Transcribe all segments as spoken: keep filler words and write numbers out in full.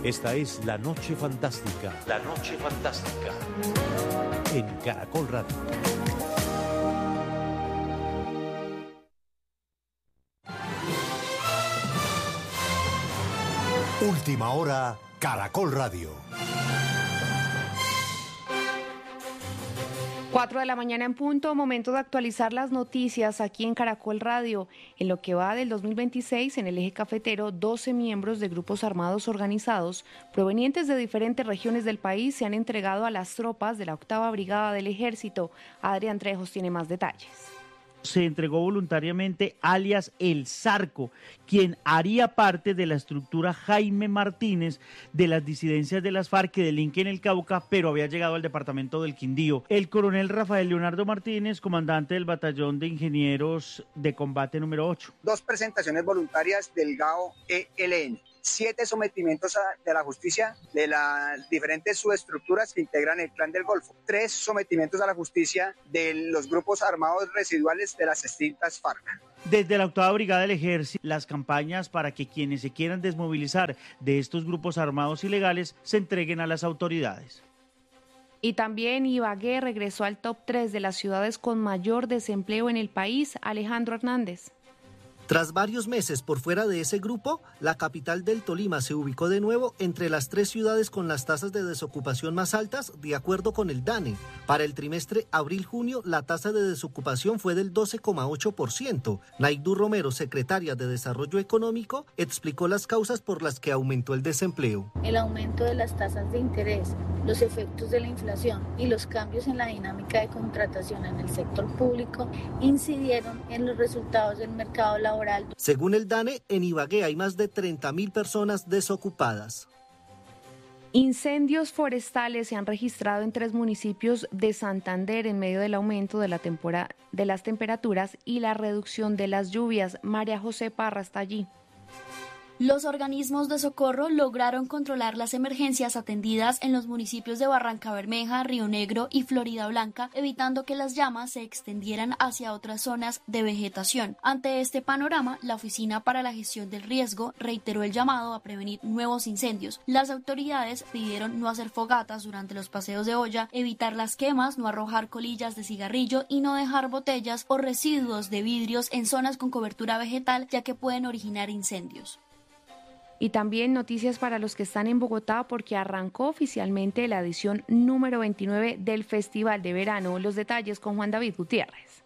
Esta es La Noche Fantástica. La Noche Fantástica. En Caracol Radio. Última hora, Caracol Radio. Cuatro de la mañana en punto, momento de actualizar las noticias aquí en Caracol Radio. En lo que va del dos mil veintiséis, en el eje cafetero, doce miembros de grupos armados organizados provenientes de diferentes regiones del país se han entregado a las tropas de la octava Brigada del Ejército. Adrián Trejos tiene más detalles. Se entregó voluntariamente alias El Zarco, quien haría parte de la estructura Jaime Martínez de las disidencias de las FARC que delinquen el Cauca, pero había llegado al departamento del Quindío. El coronel Rafael Leonardo Martínez, comandante del batallón de ingenieros de combate número ocho. Dos presentaciones voluntarias del G A O E L N. Siete sometimientos a, de la justicia de las diferentes subestructuras que integran el Clan del Golfo. Tres sometimientos a la justicia de los grupos armados residuales de las extintas FARC. Desde la octava Brigada del Ejército, las campañas para que quienes se quieran desmovilizar de estos grupos armados ilegales se entreguen a las autoridades. Y también Ibagué regresó al top tres de las ciudades con mayor desempleo en el país. Alejandro Hernández. Tras varios meses por fuera de ese grupo, la capital del Tolima se ubicó de nuevo entre las tres ciudades con las tasas de desocupación más altas, de acuerdo con el DANE. Para el trimestre abril-junio, la tasa de desocupación fue del doce coma ocho por ciento. Naidú Romero, secretaria de Desarrollo Económico, explicó las causas por las que aumentó el desempleo. El aumento de las tasas de interés, los efectos de la inflación y los cambios en la dinámica de contratación en el sector público incidieron en los resultados del mercado laboral. Según el DANE, en Ibagué hay más de treinta mil personas desocupadas. Incendios forestales se han registrado en tres municipios de Santander en medio del aumento de, la tempora, de las temperaturas y la reducción de las lluvias. María José Parra está allí. Los organismos de socorro lograron controlar las emergencias atendidas en los municipios de Barranca Bermeja, Río Negro y Florida Blanca, evitando que las llamas se extendieran hacia otras zonas de vegetación. Ante este panorama, la Oficina para la Gestión del Riesgo reiteró el llamado a prevenir nuevos incendios. Las autoridades pidieron no hacer fogatas durante los paseos de olla, evitar las quemas, no arrojar colillas de cigarrillo y no dejar botellas o residuos de vidrios en zonas con cobertura vegetal, ya que pueden originar incendios. Y también noticias para los que están en Bogotá porque arrancó oficialmente la edición número veintinueve del Festival de Verano. Los detalles con Juan David Gutiérrez.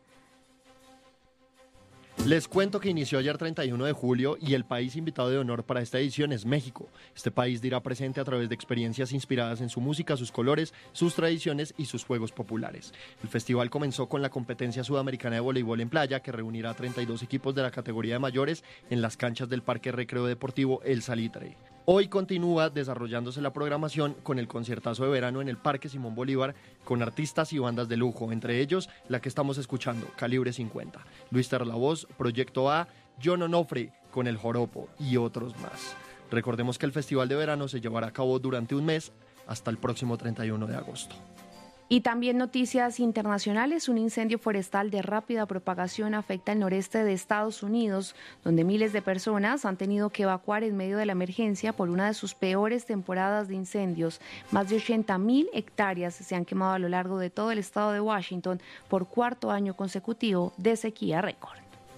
Les cuento que inició ayer treinta y uno de julio y el país invitado de honor para esta edición es México. Este país dirá presente a través de experiencias inspiradas en su música, sus colores, sus tradiciones y sus juegos populares. El festival comenzó con la competencia sudamericana de voleibol en playa que reunirá a treinta y dos equipos de la categoría de mayores en las canchas del Parque Recreo Deportivo El Salitre. Hoy continúa desarrollándose la programación con el conciertazo de verano en el Parque Simón Bolívar con artistas y bandas de lujo, entre ellos la que estamos escuchando, Calibre cincuenta, Luis Terlavoz, Proyecto A, John Onofre con El Joropo y otros más. Recordemos que el Festival de Verano se llevará a cabo durante un mes hasta el próximo treinta y uno de agosto. Y también noticias internacionales, un incendio forestal de rápida propagación afecta el noreste de Estados Unidos, donde miles de personas han tenido que evacuar en medio de la emergencia por una de sus peores temporadas de incendios. Más de ochenta mil hectáreas se han quemado a lo largo de todo el estado de Washington por cuarto año consecutivo de sequía récord.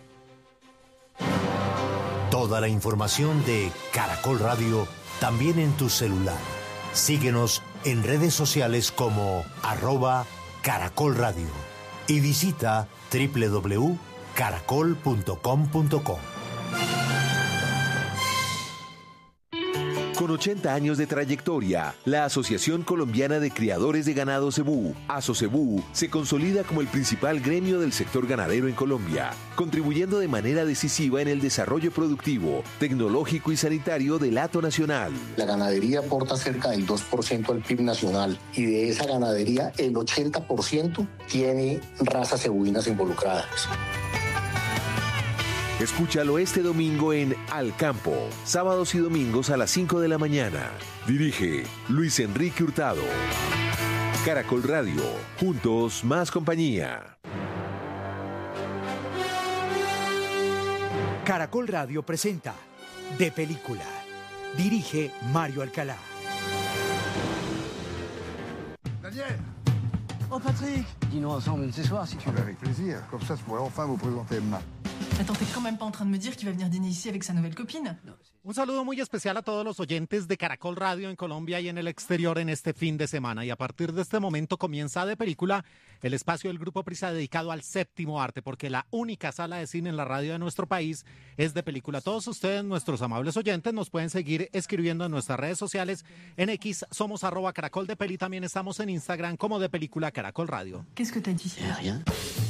Toda la información de Caracol Radio también en tu celular. Síguenos en redes sociales como arroba Caracol Radio y visita doble u doble u doble u punto caracol punto com punto co. Con ochenta años de trayectoria, la Asociación Colombiana de Criadores de Ganado Cebú, ASOCEBU, se consolida como el principal gremio del sector ganadero en Colombia, contribuyendo de manera decisiva en el desarrollo productivo, tecnológico y sanitario del hato nacional. La ganadería aporta cerca del dos por ciento al P I B nacional y de esa ganadería el ochenta por ciento tiene razas cebuinas involucradas. Escúchalo este domingo en Al Campo, sábados y domingos a las cinco de la mañana. Dirige Luis Enrique Hurtado. Caracol Radio, juntos más compañía. Caracol Radio presenta De Película, Dirige Mario Alcalá. Daniel! Oh Patrick! Dînons ensemble ce soir si tu veux. Avec plaisir. Comme ça, je pourrais enfin vous présenter Emma. Attends, t'es quand même pas en train de me dire qu'il va venir dîner ici avec sa nouvelle copine? Un saludo muy especial a todos los oyentes de Caracol Radio en Colombia y en el exterior en este fin de semana. Y a partir de este momento comienza De Película, el espacio del Grupo Prisa dedicado al séptimo arte, porque la única sala de cine en la radio de nuestro país es De Película. Todos ustedes, nuestros amables oyentes, nos pueden seguir escribiendo en nuestras redes sociales. En X somos arroba Caracol de Peli, también estamos en Instagram como De Película Caracol Radio. ¿Qué es que te dice? Rien.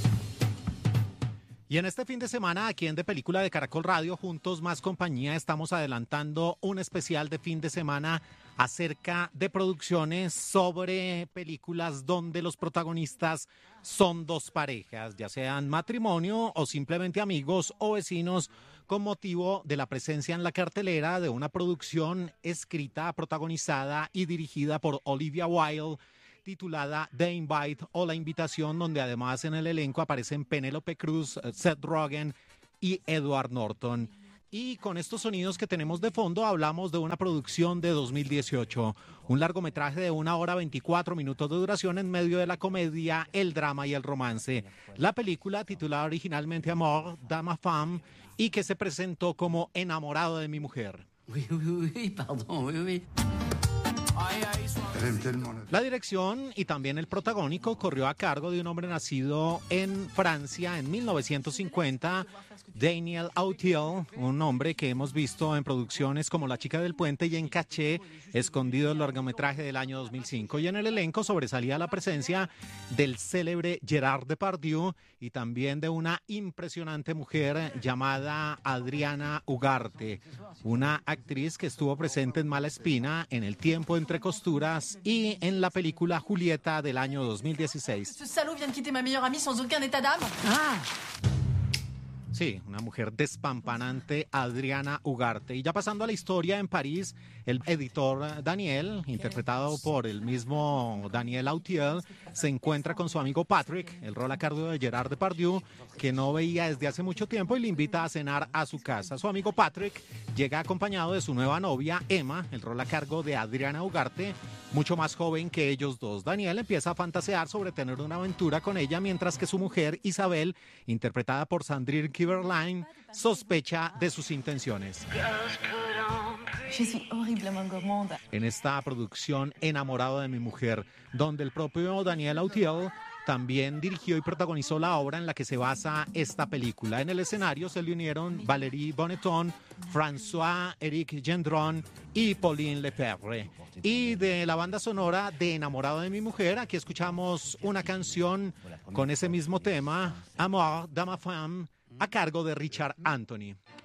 Y en este fin de semana, aquí en De Película de Caracol Radio, Juntos Más Compañía, estamos adelantando un especial de fin de semana acerca de producciones sobre películas donde los protagonistas son dos parejas, ya sean matrimonio o simplemente amigos o vecinos, con motivo de la presencia en la cartelera de una producción escrita, protagonizada y dirigida por Olivia Wilde, titulada The Invite o La Invitación, donde además en el elenco aparecen Penélope Cruz, Seth Rogen y Edward Norton. Y con estos sonidos que tenemos de fondo hablamos de una producción de dos mil dieciocho, un largometraje de una hora veinticuatro minutos de duración en medio de la comedia, el drama y el romance. La película, titulada originalmente Amour, Dama Femme, y que se presentó como Enamorado de mi mujer. Oui, oui, oui, pardon, oui, oui. La dirección y también el protagónico corrió a cargo de un hombre nacido en Francia en mil novecientos cincuenta, Daniel Auteuil, un hombre que hemos visto en producciones como La chica del puente y en Caché, escondido el largometraje del año dos mil cinco. Y en el elenco sobresalía la presencia del célebre Gerard Depardieu y también de una impresionante mujer llamada Adriana Ugarte, una actriz que estuvo presente en Mala Espina, en El tiempo entre costuras y en la película Julieta del año dos mil dieciséis. Ce salaud vient de quitter ma meilleure amie sans aucun état d'âme. Ah. Sí, una mujer despampanante, Adriana Ugarte. Y ya pasando a la historia, en París, el editor Daniel, interpretado por el mismo Daniel Auteuil, se encuentra con su amigo Patrick, el rol a cargo de Gerard Depardieu, que no veía desde hace mucho tiempo, y le invita a cenar a su casa. Su amigo Patrick llega acompañado de su nueva novia, Emma, el rol a cargo de Adriana Ugarte, mucho más joven que ellos dos. Daniel empieza a fantasear sobre tener una aventura con ella, mientras que su mujer, Isabel, interpretada por Sandrine Kiberline, sospecha de sus intenciones. Je suis horriblement gourmande. En esta producción Enamorado de mi mujer, donde el propio Daniel Auteuil también dirigió y protagonizó la obra en la que se basa esta película. En el escenario se le unieron Valérie Bonneton, François-Éric Gendron y Pauline Lepere. Y de la banda sonora de Enamorado de mi mujer, aquí escuchamos una canción con ese mismo tema, Amour, Dama Femme, a cargo de Richard Anthony.